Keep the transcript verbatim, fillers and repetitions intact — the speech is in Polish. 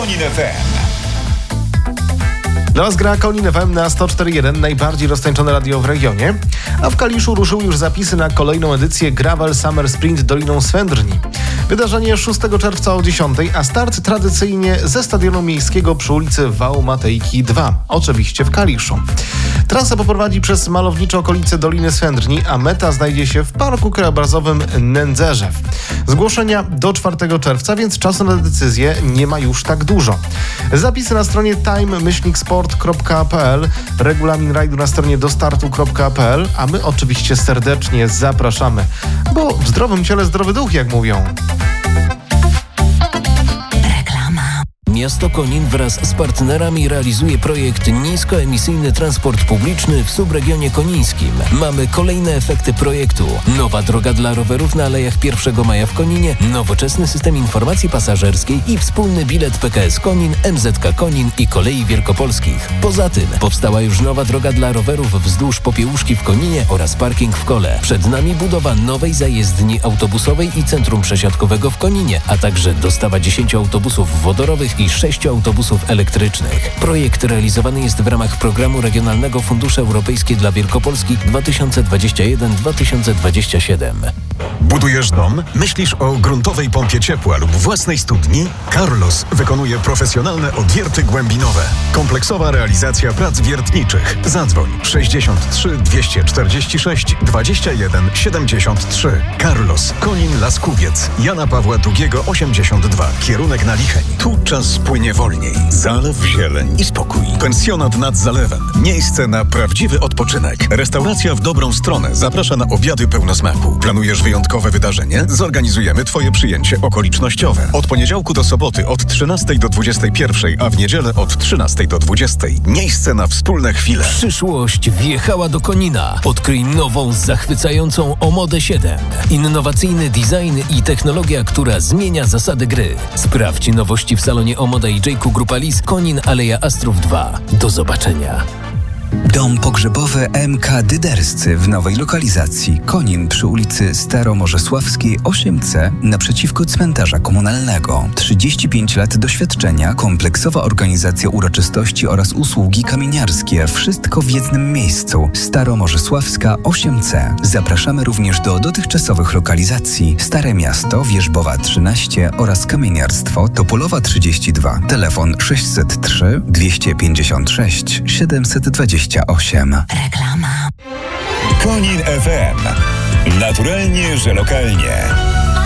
Konin F M. Dla Was gra Konin F M na sto cztery jeden, najbardziej roztańczone radio w regionie. A w Kaliszu ruszyły już zapisy na kolejną edycję Gravel Summer Sprint Doliną Swędrni. Wydarzenie szóstego czerwca o dziesiątej, a start tradycyjnie ze stadionu miejskiego przy ulicy Wał Matejki dwa, oczywiście w Kaliszu. Trasa poprowadzi przez malownicze okolice Doliny Swędrni, a meta znajdzie się w Parku Krajobrazowym Nędzerzew. Zgłoszenia do czwartego czerwca, więc czasu na decyzję nie ma już tak dużo. Zapisy na stronie time myślnik sport kropka p l, regulamin rajdu na stronie dostartu kropka p l, a my oczywiście serdecznie zapraszamy, bo w zdrowym ciele zdrowy duch, jak mówią. Miasto Konin wraz z partnerami realizuje projekt Niskoemisyjny Transport Publiczny w subregionie konińskim. Mamy kolejne efekty projektu. Nowa droga dla rowerów na Alejach pierwszego maja w Koninie, nowoczesny system informacji pasażerskiej i wspólny bilet P K S Konin, M Z K Konin i Kolei Wielkopolskich. Poza tym powstała już nowa droga dla rowerów wzdłuż Popiełuszki w Koninie oraz parking w Kole. Przed nami budowa nowej zajezdni autobusowej i centrum przesiadkowego w Koninie, a także dostawa dziesięciu autobusów wodorowych i sześciu autobusów elektrycznych. Projekt realizowany jest w ramach programu Regionalnego Fundusze Europejskie dla Wielkopolski dwa tysiące dwudziesty pierwszy do dwa tysiące dwudziestego siódmego. Budujesz dom? Myślisz o gruntowej pompie ciepła lub własnej studni? Carlos wykonuje profesjonalne odwierty głębinowe. Kompleksowa realizacja prac wiertniczych. Zadzwoń sześćdziesiąt trzy dwieście czterdzieści sześć dwadzieścia jeden siedemdziesiąt trzy. Carlos, Konin Laskuwiec, Jana Pawła drugiego osiemdziesiąt dwa. Kierunek na Licheń. Tu czas płynie wolniej. Zalew, zieleń i spokój. Pensjonat nad zalewem. Miejsce na prawdziwy odpoczynek. Restauracja w dobrą stronę zaprasza na obiady pełnosmaku. Planujesz wyjątkowe wydarzenie? Zorganizujemy Twoje przyjęcie okolicznościowe. Od poniedziałku do soboty od trzynastej do dwudziestej pierwszej, a w niedzielę od trzynastej do dwudziestej. Miejsce na wspólne chwile. Przyszłość wjechała do Konina. Odkryj nową, zachwycającą Omodę siedem. Innowacyjny design i technologia, która zmienia zasady gry. Sprawdź nowości w salonie Omoda i J K Grupa Lis, Konin, Aleja Astrów dwa. Do zobaczenia. Dom pogrzebowy M K Dyderscy w nowej lokalizacji. Konin przy ulicy Staromorzesławskiej osiem C naprzeciwko cmentarza komunalnego. trzydzieści pięć lat doświadczenia, kompleksowa organizacja uroczystości oraz usługi kamieniarskie. Wszystko w jednym miejscu. Staromorzesławska osiem C. Zapraszamy również do dotychczasowych lokalizacji. Stare Miasto, Wierzbowa trzynaście oraz Kamieniarstwo Topolowa trzydzieści dwa. Telefon sześćset trzy dwieście pięćdziesiąt sześć siedemset dwadzieścia osiem. Konin F M. Naturalnie, że lokalnie.